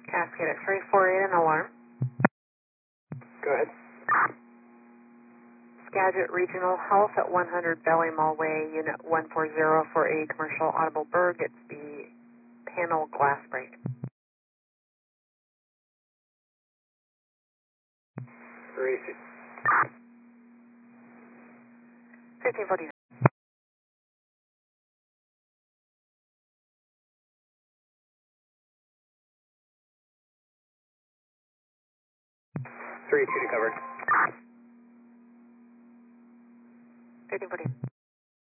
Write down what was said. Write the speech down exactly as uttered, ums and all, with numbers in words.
Cascade X-ray four eight, an alarm. Go ahead. Skagit Regional Health at one hundred Valley Mall Way, Unit one four zero for a commercial audible berg. It's the panel glass break. Racing. fifteen forty. three two to covered. fifteen forty.